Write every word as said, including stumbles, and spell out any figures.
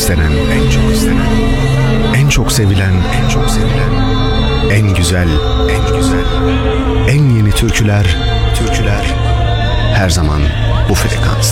istenen, en çok istenen, en çok sevilen, en çok sevilen, en güzel, en güzel, en yeni türküler, türküler her zaman bu frekans.